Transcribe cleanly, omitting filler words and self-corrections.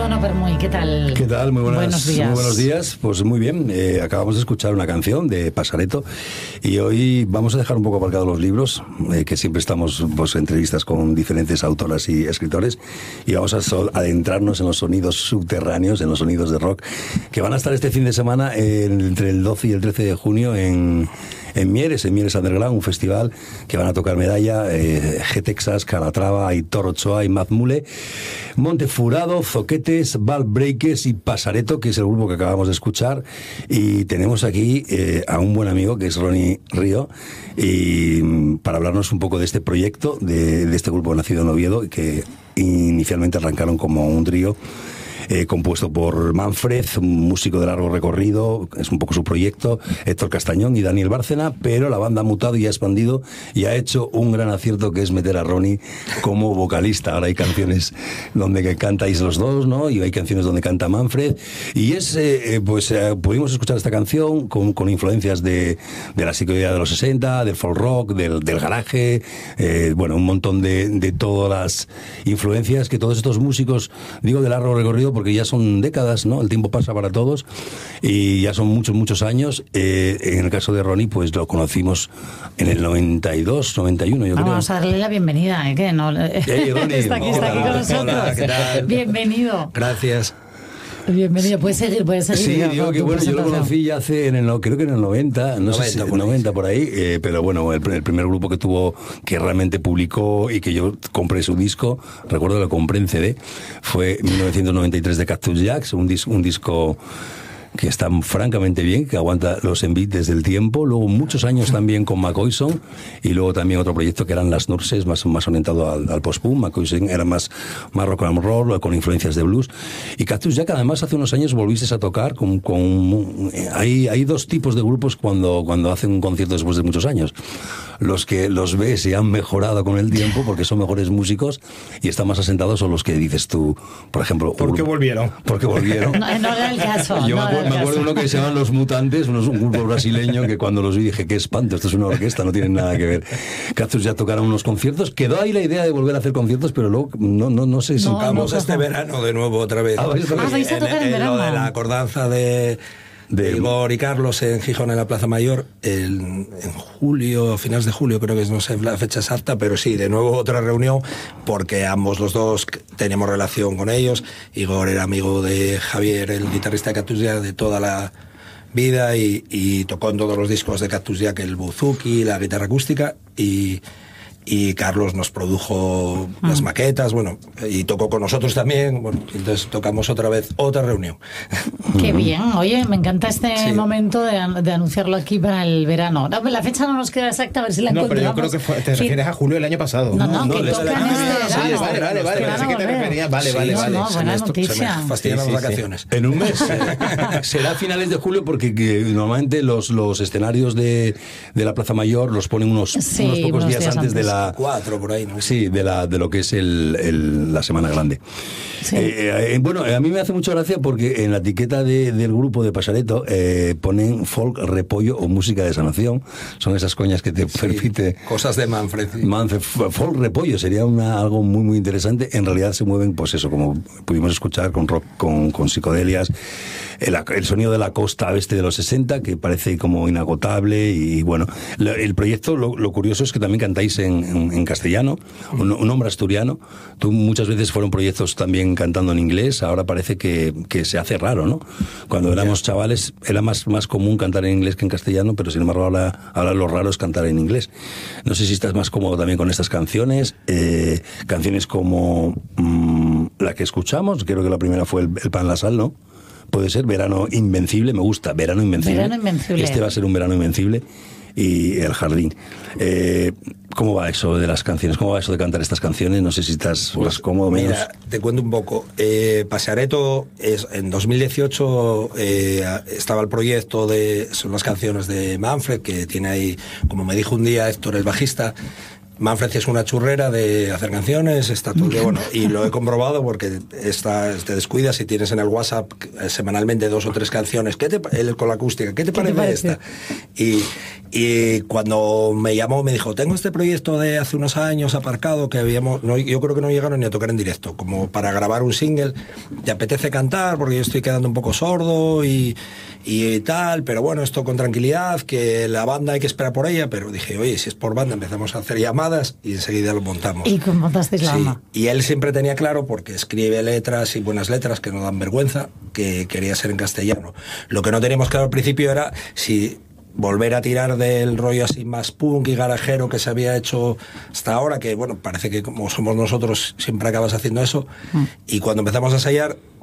Tono Permuy, ¿qué tal? ¿Qué tal? Buenos días. Muy buenos días. Pues muy bien, acabamos de escuchar una canción de Pasareto y hoy vamos a dejar un poco aparcados los libros, que siempre estamos pues, entrevistas con diferentes autoras y escritores, y vamos a adentrarnos en los sonidos subterráneos, en los sonidos de rock, que van a estar este fin de semana entre el 12 y el 13 de junio en Mieres Underground, un festival que van a tocar Medalla, G-Texas, Calatrava, Aitor Ochoa y Mad Mule, Montefurado, Zoquetes, Valve Breakers y Pasareto, que es el grupo que acabamos de escuchar. Y tenemos aquí a un buen amigo que es Ronnie Río, y para hablarnos un poco de este proyecto, de este grupo nacido en Oviedo, que inicialmente arrancaron como un trío compuesto por Manfred, un músico de largo recorrido, es un poco su proyecto, Héctor Castañón y Daniel Bárcena, pero la banda ha mutado y ha expandido y ha hecho un gran acierto, que es meter a Ronnie como vocalista. Ahora hay canciones donde cantáis los dos, ¿no? Y hay canciones donde canta Manfred, y pudimos escuchar esta canción con influencias de la psicodelia de los 60, del folk rock, del garaje, un montón de todas las influencias que todos estos músicos, digo de largo recorrido porque ya son décadas, ¿no? El tiempo pasa para todos y ya son muchos años. En el caso de Ronnie, pues lo conocimos en el 92, 91, yo creo. Vamos a darle la bienvenida, ¿eh? Que no, hey, Ronnie. está aquí con nosotros. Hola, ¿qué tal? Bienvenido. Gracias. Bienvenido, puedes seguir. Sí, digo que bueno, yo lo conocí ya hace, creo que en el 90, no sé si 90 por ahí, pero bueno, el primer grupo que tuvo, que realmente publicó y que yo compré su disco, recuerdo que lo compré en CD, fue 1993 de Cactus Jacks, un disco que está francamente bien, que aguanta los envites del tiempo. Luego muchos años también con McCoyson, y luego también otro proyecto que eran Las Nurses, más orientado al post-punk. McCoyson era más rock and roll, con influencias de blues. Y Cactus Jack, además, hace unos años volviste a tocar hay dos tipos de grupos cuando hacen un concierto después de muchos años. Los que los ves y han mejorado con el tiempo porque son mejores músicos y están más asentados, son los que dices tú, por ejemplo... ¿Por qué volvieron? Porque volvieron. No era el caso. Me acuerdo de uno que se llaman Los Mutantes, un grupo brasileño que cuando los vi dije, qué espanto, esto es una orquesta, no tienen nada que ver. Cactus ya tocaron unos conciertos, quedó ahí la idea de volver a hacer conciertos, pero luego no sé si... Tocamos este verano de nuevo otra vez. ¿vais a tocar en verano? Lo de la acordanza de Igor y Carlos en Gijón, en la Plaza Mayor, en julio, finales de julio, creo que no sé la fecha exacta, pero sí, de nuevo otra reunión, porque ambos los dos teníamos relación con ellos. Igor era amigo de Javier, el guitarrista de Cactus Jack, de toda la vida, y tocó en todos los discos de Cactus Jack el buzuki, la guitarra acústica, y Carlos nos produjo las maquetas, y tocó con nosotros también, entonces tocamos otra vez otra reunión. Qué bien, oye, me encanta este momento de anunciarlo aquí para el verano. No, la fecha no nos queda exacta, a ver si la encontramos. No, pero yo creo que te refieres a julio del año pasado. No, que tocan este verano. Vale, pensé que te referías, vale. Buena noticia. Se me fastidian las vacaciones. En un mes. Será a finales de julio, porque normalmente los escenarios de la Plaza Mayor los ponen unos pocos días antes de la 4 por ahí, ¿no? Sí, de lo que es la Semana Grande. Sí. A mí me hace mucha gracia porque en la etiqueta del grupo de Pasareto ponen folk, repollo o música de sanación. Son esas coñas que te permite... Cosas de Manfred. Sí. Manfred, folk, repollo, sería algo muy, muy interesante. En realidad se mueven, pues eso, como pudimos escuchar, con rock, con psicodelias. El sonido de la costa oeste de los 60, que parece como inagotable. Y bueno, el proyecto, lo curioso es que también cantáis en castellano, un hombre asturiano. Tú muchas veces fueron proyectos también cantando en inglés, ahora parece que se hace raro, ¿no? Cuando éramos chavales era más común cantar en inglés que en castellano, pero sin embargo ahora lo raro es cantar en inglés. No sé si estás más cómodo también con estas canciones, canciones como la que escuchamos, creo que la primera fue el pan, la sal, ¿no? Puede ser Verano Invencible, me gusta, Verano Invencible. Verano Invencible. Este va a ser un Verano Invencible. Y El Jardín. ¿Cómo va eso de las canciones? ¿Cómo va eso de cantar estas canciones? No sé si estás más cómodo o menos. Mira, te cuento un poco. Pasareto, en 2018 estaba el proyecto son las canciones de Manfred, que tiene ahí, como me dijo un día Héctor, el bajista, Manfred es una churrera de hacer canciones, está todo y lo he comprobado porque te descuidas y tienes en el WhatsApp semanalmente 2 o 3 canciones. Él con la acústica, ¿qué te parece esta? Y cuando me llamó me dijo, tengo este proyecto de hace unos años aparcado que yo creo que no llegaron ni a tocar en directo, como para grabar un single. ¿Te apetece cantar? Porque yo estoy quedando un poco sordo y tal, pero bueno, esto con tranquilidad, que la banda hay que esperar por ella. Pero dije, oye, si es por banda, empezamos a hacer llamadas y enseguida lo montamos. ¿Y cómo montasteis la banda? Y él siempre tenía claro, porque escribe letras y buenas letras que no dan vergüenza, que quería ser en castellano. Lo que no teníamos claro al principio era si volver a tirar del rollo así más punk y garajero que se había hecho hasta ahora, que bueno, parece que como somos nosotros siempre acabas haciendo eso. Y cuando empezamos a ensayar,